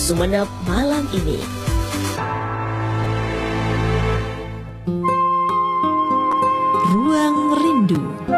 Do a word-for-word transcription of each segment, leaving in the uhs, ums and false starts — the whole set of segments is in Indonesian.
Sumeneb malam ini. Ruang Rindu.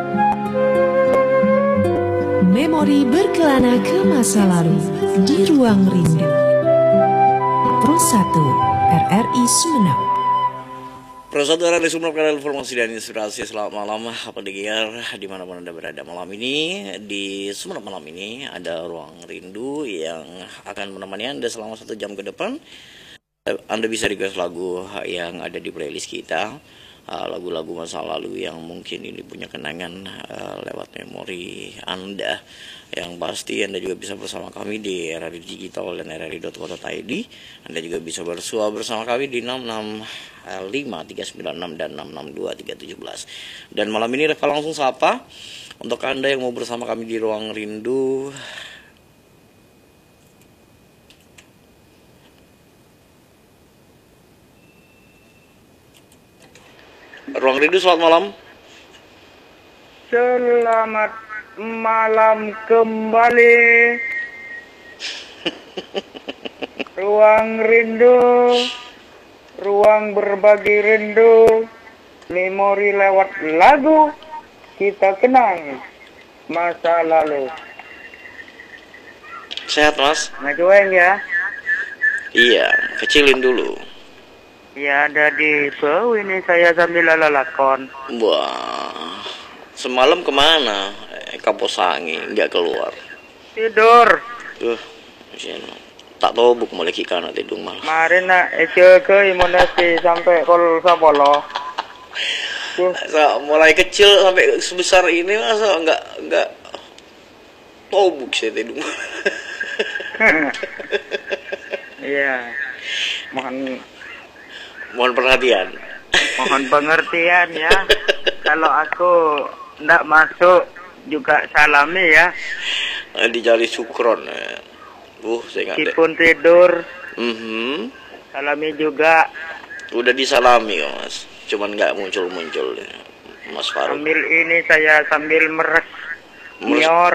Memori berkelana ke masa lalu di Ruang Rindu. Pro satu R R I Sumeneb. Pro satu R R I Sumeneb, kanal informasi dan inspirasi. Selamat malam pendengar dimanapun Anda berada. Malam ini di Sumeneb malam ini ada Ruang Rindu yang akan menemani Anda selama satu jam ke depan. Anda bisa request lagu yang ada di playlist kita, lagu-lagu masa lalu yang mungkin ini punya kenangan uh, lewat memori Anda. Yang pasti Anda juga bisa bersama kami di R R I Digital dan R R I dot co dot I D. Anda juga bisa bersua bersama kami di enam enam lima tiga sembilan enam dan enam enam dua tiga tujuh belas. Dan malam ini Reva langsung sapa untuk Anda yang mau bersama kami di Ruang Rindu. Ruang Rindu, selamat malam. Selamat malam kembali. Ruang Rindu, ruang berbagi rindu, memori lewat lagu, kita kenang masa lalu. Sehat, Mas? Ngajueng ya? Iya, kecilin dulu. Ya, ada di bawah ini saya sambil lalakon. Wah, semalam kemana? Eh, Kaposangi, nggak keluar. Tidur. Uh, tak tahu buk mulai kikana tidung malah. Kemarin nak ece ke imunasi sampai kol sabolo. Masa mulai kecil sampai sebesar ini masa nggak nggak tahu buk sih tidung. Iya, mohon mohon perhatian. Mohon pengertian ya. Kalau aku ndak masuk juga salami ya. Dijali sukron ya. Uh, saya nggak. Meskipun tidur. Mhm. Salami juga. Udah disalami ya, Mas. Cuman nggak muncul-muncul ya, Mas Faruk. Sambil ini saya sambil meres. Meres. Nyor.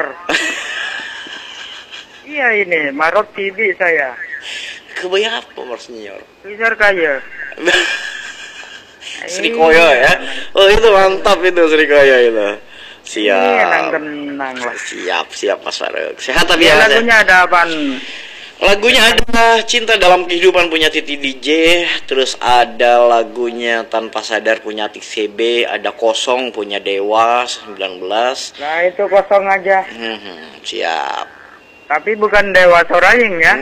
Iya ini, Marot T V saya. Kebayang apa Mas Nyor? Bisa kaya. Srikoyo ya. Oh itu mantap itu Srikoyo itu. Siap. Tenang lah. Siap, siap Mas Faruk. Sehat tapi Ya, ya. lagunya ada apaan? Lagunya ada Cinta Dalam Kehidupan punya Titi D J, terus ada lagunya Tanpa Sadar punya Tik C B, ada Kosong punya Dewa sembilan belas. Nah itu kosong aja. Hmm, siap. Tapi bukan Dewa Soraing ya.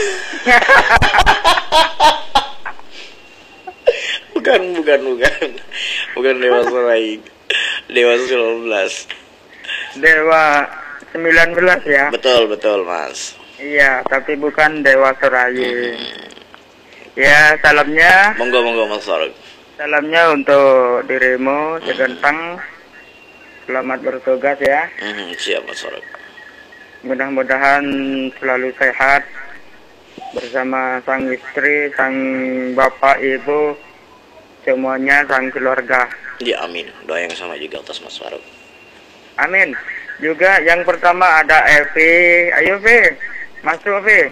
bukan, bukan, bukan. Bukan Dewa Soraing. Dewa sembilan belas. Dewa sembilan belas ya. Betul, betul, Mas. Iya, tapi bukan Dewa Soraing. Hmm. Ya, salamnya. Monggo, monggo, Mas Faruk. Salamnya untuk dirimu, Cegentang. Selamat bertugas ya. Hmm, siap, Mas Faruk. Mudah-mudahan selalu sehat bersama sang istri, sang bapak, ibu, semuanya, sang keluarga. Ya, amin. Doa yang sama juga atas Mas Faruk. Amin. Juga yang pertama ada Evi. Ayo Evi, masuk Evi.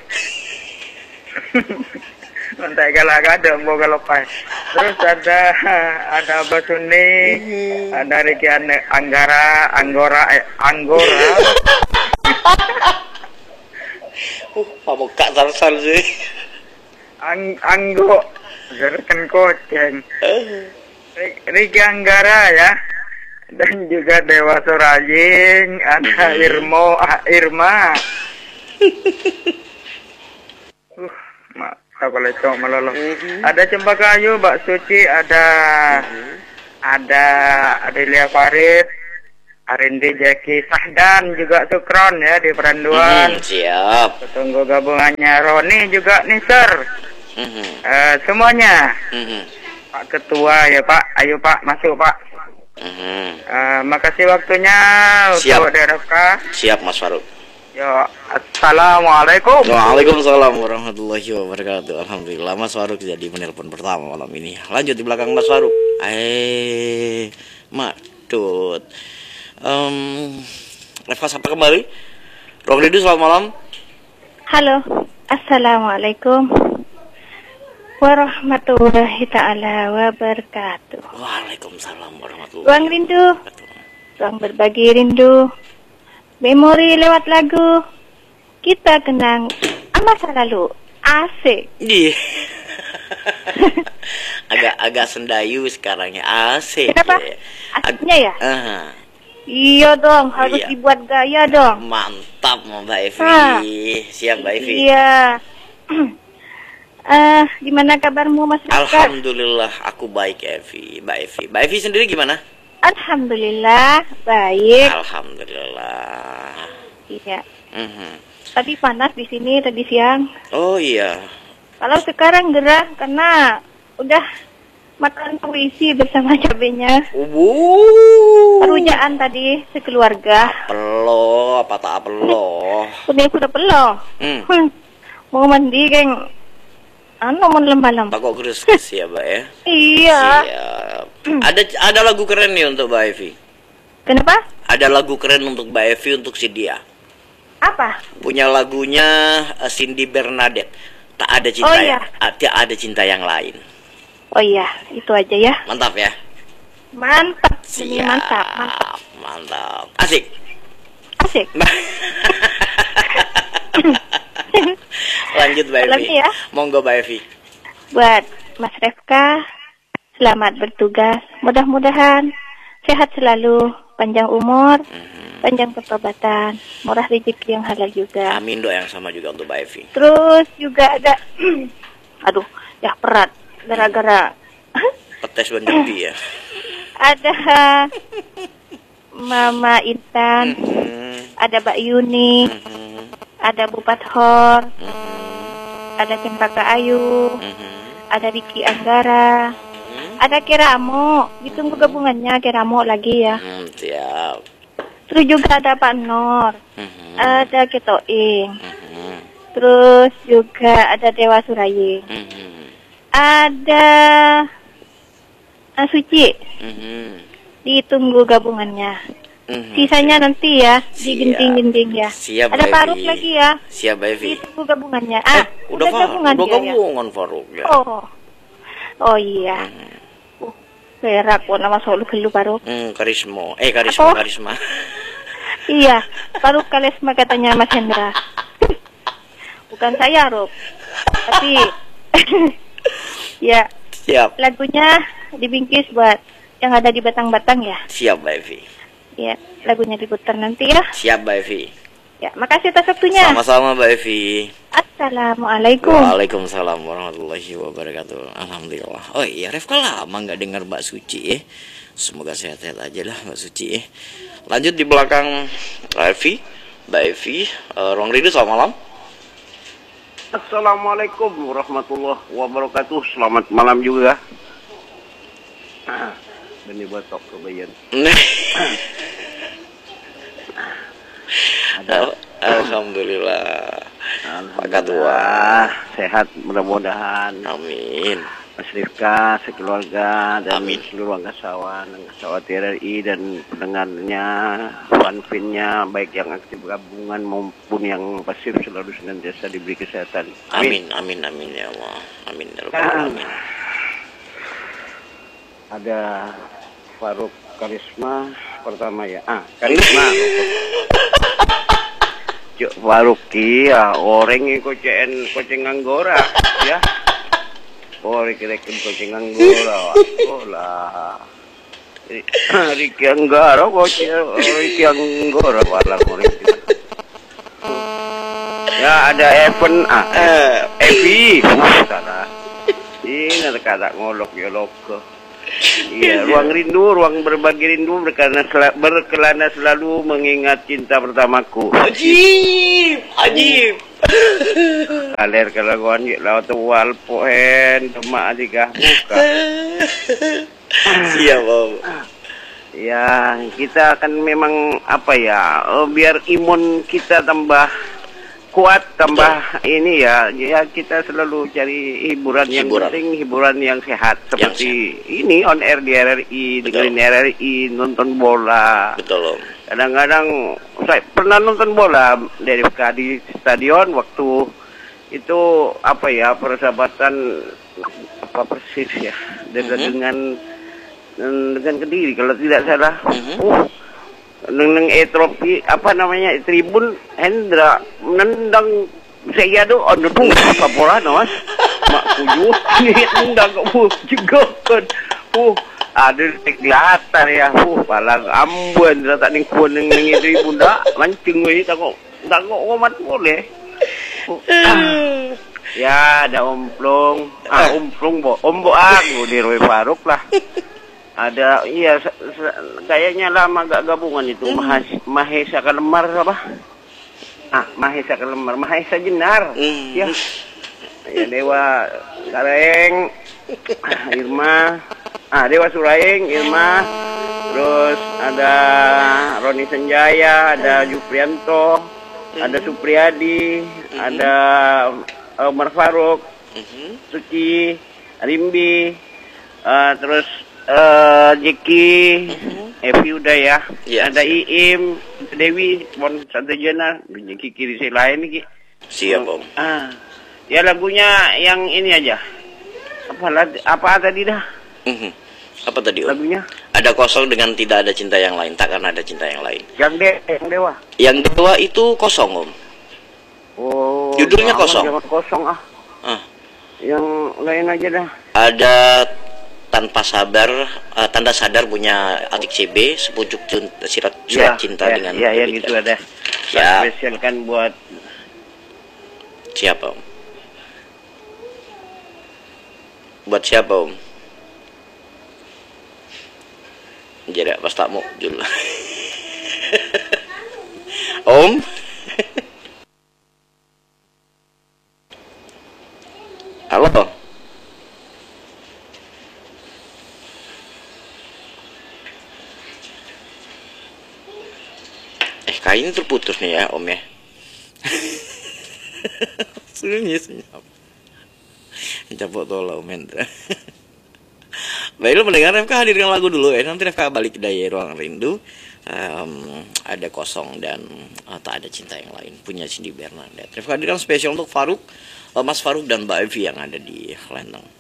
Nanti galak ada mau galopai. Terus ada ada Basuni, ada Riki Anggara, Anggora, eh, Anggora. Uh, pamuka sal-sal sih. Ang Anggo, gerakan koceng. Riki Anggara ya. Dan juga Dewa Soraing, ada Irmo, ah, Irma. uh, mak, apa lecok melolong. Ada Cempakayu, Mbak Suci, ada ada Adelia Farid, Arindi Jeki Sahdan, juga Sukron ya di Peranduan. Hmm, siap. Tunggu gabungannya Roni juga Niser. Hmm. Uh, semuanya. Hmm. Pak Ketua ya Pak, ayo Pak masuk Pak. Hmm. Uh, makasih waktunya Siap. untuk D R F K. Siap Mas Faruk. Yo, assalamualaikum. Waalaikumsalam warahmatullahi wabarakatuh. Alhamdulillah Mas Faruk jadi menelpon pertama malam ini. Lanjut di belakang Mas Faruk. Eh, Madut. Um, Reva sapa kembali. Ruang Rindu, selamat malam. Halo. Assalamualaikum warahmatullahi ta'ala wabarakatuh. Waalaikumsalam warahmatullahi Ruang rindu, wabarakatuh. ruang berbagi rindu, memori lewat lagu, kita kenang masa lalu. Asik. Iya. Agak-agak sendayu sekarang ya. Asik. Kenapa? Ya. Asiknya ya? Ah, Iya dong, harus Iya. dibuat gaya dong. mantap Mbak Evi. Ah. Siap Mbak Evi. Iya. Eh, gimana kabarmu Mas Rizka? Alhamdulillah aku baik Evi. Mbak Evi. Mbak Evi sendiri gimana? Alhamdulillah baik. Alhamdulillah. Iya. Mhm. Tadi panas di sini tadi siang. Oh iya. Kalau sekarang gerah karena udah makan puisi bersama cabenya. Ubu. Perujaan tadi sekeluarga. Pelo apa tak pelo? Udah udah pelo. Hmm. Hmm. Mau mandi geng. Anu mau lembah-lembah. Pak kok gerus ya Mbak ya? Iya. Siap. Ada ada lagu keren nih untuk Mbak Evi. Kenapa? Ada lagu keren untuk Mbak Evi untuk si dia. Apa? Punya lagunya uh, Cindy Bernadette. Tak ada cinta Oh, ya. iya. ah, Tak ada cinta yang lain. Oh iya, itu aja ya. Mantap ya. Mantap. Ini Siap. mantap, mantap. Mantap. Asik. Asik. Lanjut Mbak Evi. Lagi ya. Monggo Mbak Evi. Buat Mas Refka, selamat bertugas. Mudah-mudahan sehat selalu, panjang umur, Mhm. panjang pertobatan, murah rezeki yang halal juga. Amin doa yang sama juga untuk Mbak Evi. Terus juga ada, aduh, ya berat, gara-gara Petes Banjubi ya. ada Mama Intan, Mhm. ada Mbak Yuni, Mhm. ada Bu Pathor, Mhm. ada Cempaka Ayu, Mhm. ada Riki Anggara, Mhm. ada Keramo. Ditunggu gabungannya Keramo lagi ya. Hmm, siap. Terus juga ada Pak Nur, Mhm. ada Ketoing, Mhm. terus juga ada Dewa Suraye, Mhm. ada uh, Suci. Mhm. Ditunggu gabungannya. Mhm. Sisanya nanti ya, Siap. digenting-genting ya. Siap, Ada Mbak Faruk Evi. lagi ya. Siap Mbak Evi. Ditunggu gabungannya. Ah, Eh, udah Faruk, gabungan udah dia ya. gabungan Faruk ya. Oh, oh iya. Uh, berak kok nama solo gelu Faruk. Hmm, Karismo. Eh, Karisma, Apa? Karisma. Iya, Faruk Kalesma katanya Mas Hendra. Bukan saya, Rob. Tapi ya, Siap. lagunya dibingkis buat yang ada di batang-batang ya. Siap Mbak Evi. Ya, lagunya diputar nanti ya. Siap Mbak Evi. Ya, makasih atas waktunya. Sama-sama Mbak Evi. Assalamualaikum. Waalaikumsalam warahmatullahi wabarakatuh. Alhamdulillah. Oh iya, Refka lama nggak dengar Mbak Suci ya. Semoga sehat-sehat aja lah Mbak Suci ya. Lanjut di belakang Mbak Evi. Mbak Evi, uh, Ruang Rindu, selamat malam. Assalamualaikum warahmatullahi wabarakatuh. Selamat malam juga. Beni batok kebayan. Ada. Alhamdulillah. Pak Ketua. Alhamdulillah, sehat mudah-mudahan. Amin. Mas Rifka, sekeluarga, dan Amin. seluruh angkasawan, angkasawat T R I dan pendengarnya, fanfinnya, baik yang aktif gabungan maupun yang pasif selalu senantiasa diberi kesehatan. Amin, amin, amin ya Allah. Amin ya Rabbal alamin. Ada Faruk Karisma pertama ya. Ah, Karisma. Cuk Faruk ya, orang yang kocen koceng Anggora ya. Orang kira-kira koceng Anggora. Oh lah. Riki Anggara koceng Riki Anggora wala orang. Ya ada Evan ah Evi. Salah. Ini ada kata ngolok ya loko. Iya, ruang rindu, ruang berbagi rindu berkelana, sel berkelana selalu mengingat cinta pertamaku. Ajib, ajib. Kaler kelaguan ya lawan tuwal poen demak adigah buka. Siap Om. Ya, kita akan memang apa ya, oh, biar imun kita tambah kuat, tambah ini ya, ya kita selalu cari hiburan yang Hiburan. penting, hiburan yang sehat seperti sehat. ini on air di R R I, dengerin R R I, nonton bola. Betul Om. Kadang-kadang saya pernah nonton bola dari di stadion waktu itu apa ya, persahabatan apa persis ya dengan Mhm. dengan dengan Kediri kalau tidak salah. Mhm. Uh, neng etropi apa namanya Tribun Hendra menendang saya tuh on tuh paporan mas mak kujut nendang uh juga kan uh ada teglatar ya uh palang ambon tak ning kuon ning ning Tribun dak mancing we takok takok omat boleh. Uh, ah. Ya ada omplong ah omplong bo ombo aku di Roy Faruk lah. Ada, iya, kayaknya lama gak gabungan itu. Mahas, Mahesa Kalemar apa? Ah, Mahesa Kalemar, Mahesa Jenar. Mm. Ya, ya Dewa Kareng, Irma, ah Dewa Suraing, Irma. Terus ada Roni Senjaya, ada Juprianto, ada Supriyadi, ada Umar Faruk, Suci, Rimbi, uh, terus Uh, Jeki, Evi udah ya, Ya, ada siap. Iim, Dewi, Mon Santajana, Jeki kiri si lain nih. Siap Om. Ah, ya lagunya yang ini aja. Apa lag- apa tadi dah Mhm. Apa tadi Om? lagunya? Ada kosong dengan tidak ada cinta yang lain, takkan ada cinta yang lain. Yang de, yang Dewa. Yang kedua itu kosong Om. Oh, Judulnya jangan, kosong. Jangan kosong ah. Ah. Yang lain aja dah. Ada tanpa sabar, uh, tanda sadar punya adik C B, sepucuk cun- surat, surat cinta ya, dengan ya, yang Bebek itu Dan. ada. Ya. Spesial kan buat Siapa Om? Buat siapa Om? Jadi pas tak mau jul. Om? Halo? Eh, kayaknya terputus nih ya Om ya. Sunyi senyap. Capok tolak Om Hendra. Baik, lu mendengar F K hadirkan lagu dulu ya. Nanti F K balik ke Daya Ruang Rindu. Um, ada kosong dan uh, tak ada cinta yang lain punya Cindy Bernadette. F K hadirkan spesial untuk Faruk, uh, Mas Faruk dan Mbak Evi yang ada di Lenteng.